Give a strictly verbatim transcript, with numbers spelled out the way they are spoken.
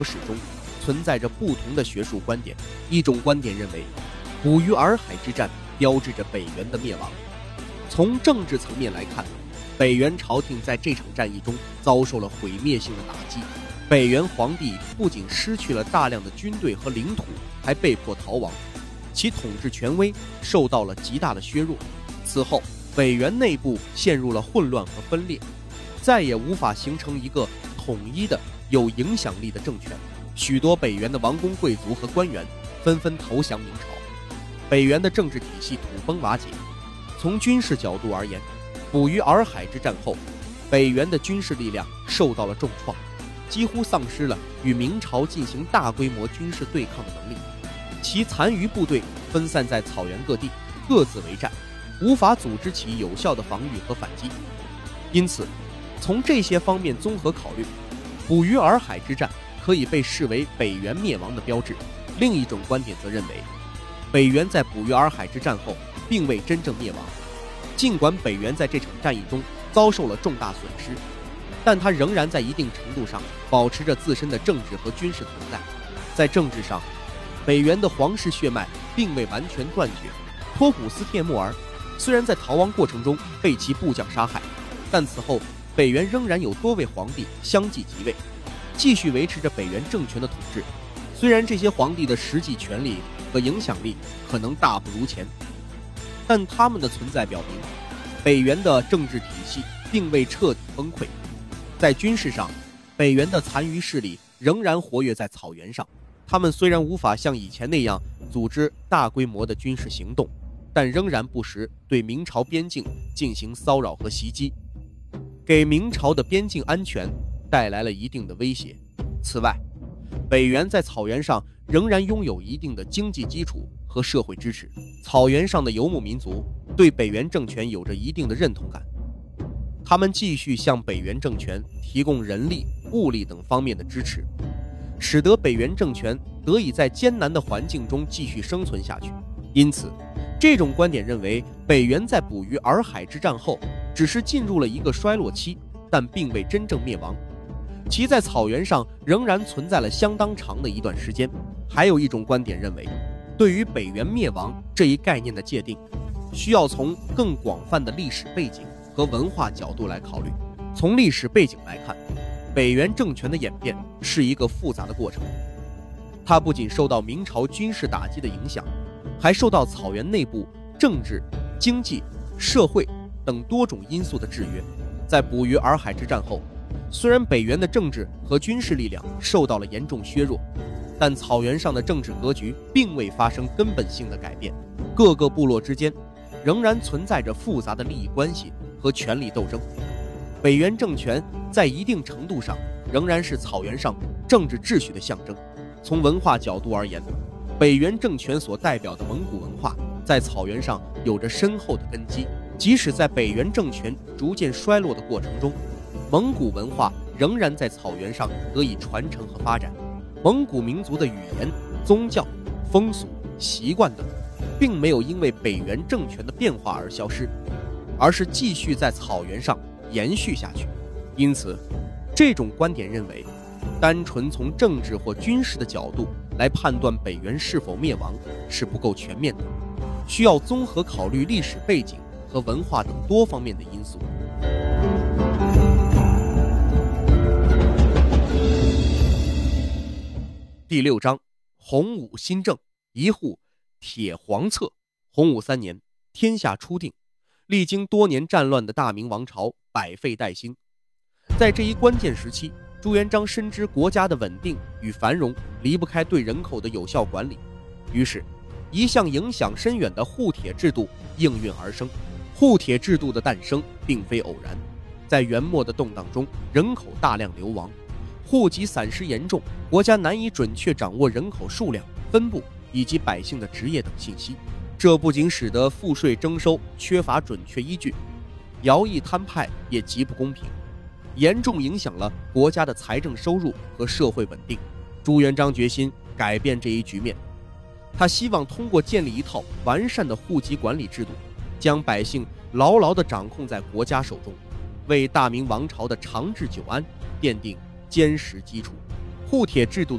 史中存在着不同的学术观点。一种观点认为，捕鱼洱海之战标志着北元的灭亡。从政治层面来看，北元朝廷在这场战役中遭受了毁灭性的打击。北元皇帝不仅失去了大量的军队和领土，还被迫逃亡，其统治权威受到了极大的削弱。此后，北元内部陷入了混乱和分裂，再也无法形成一个统一的有影响力的政权。许多北元的王公贵族和官员纷纷投降明朝，北元的政治体系土崩瓦解。从军事角度而言，捕鱼洱海之战后，北元的军事力量受到了重创，几乎丧失了与明朝进行大规模军事对抗的能力。其残余部队分散在草原各地，各自为战，无法组织起有效的防御和反击。因此，从这些方面综合考虑，捕鱼洱海之战可以被视为北元灭亡的标志。另一种观点则认为，北元在捕鱼洱海之战后并未真正灭亡。尽管北元在这场战役中遭受了重大损失，但它仍然在一定程度上保持着自身的政治和军事存在。在政治上，北元的皇室血脉并未完全断绝。托古斯帖木儿虽然在逃亡过程中被其部将杀害，但此后北元仍然有多位皇帝相继即位，继续维持着北元政权的统治。虽然这些皇帝的实际权力和影响力可能大不如前，但他们的存在表明，北元的政治体系并未彻底崩溃。在军事上，北元的残余势力仍然活跃在草原上。他们虽然无法像以前那样组织大规模的军事行动，但仍然不时对明朝边境进行骚扰和袭击，给明朝的边境安全带来了一定的威胁。此外，北元在草原上仍然拥有一定的经济基础和社会支持。草原上的游牧民族对北元政权有着一定的认同感，他们继续向北元政权提供人力、物力等方面的支持，使得北元政权得以在艰难的环境中继续生存下去。因此，这种观点认为，北元在捕鱼洱海之战后只是进入了一个衰落期，但并未真正灭亡，其在草原上仍然存在了相当长的一段时间。还有一种观点认为，对于北元灭亡这一概念的界定，需要从更广泛的历史背景和文化角度来考虑。从历史背景来看，北元政权的演变是一个复杂的过程，它不仅受到明朝军事打击的影响，还受到草原内部政治、经济、社会等多种因素的制约。在捕鱼洱海之战后，虽然北元的政治和军事力量受到了严重削弱，但草原上的政治格局并未发生根本性的改变，各个部落之间仍然存在着复杂的利益关系和权力斗争。北元政权在一定程度上仍然是草原上政治秩序的象征。从文化角度而言，北元政权所代表的蒙古文化在草原上有着深厚的根基，即使在北元政权逐渐衰落的过程中，蒙古文化仍然在草原上得以传承和发展。蒙古民族的语言、宗教、风俗、习惯等并没有因为北元政权的变化而消失，而是继续在草原上延续下去。因此，这种观点认为，单纯从政治或军事的角度来判断北元是否灭亡是不够全面的，需要综合考虑历史背景和文化等多方面的因素。第六章，洪武新政，一户铁黄册。洪武三年，天下初定，历经多年战乱的大明王朝百废待兴。在这一关键时期，朱元璋深知国家的稳定与繁荣离不开对人口的有效管理，于是一项影响深远的户帖制度应运而生。户帖制度的诞生并非偶然，在元末的动荡中，人口大量流亡，户籍散失严重，国家难以准确掌握人口数量、分布以及百姓的职业等信息。这不仅使得赋税征收缺乏准确依据，徭役摊派也极不公平，严重影响了国家的财政收入和社会稳定。朱元璋决心改变这一局面，他希望通过建立一套完善的户籍管理制度，将百姓牢牢地掌控在国家手中，为大明王朝的长治久安奠定坚实基础。 户帖制度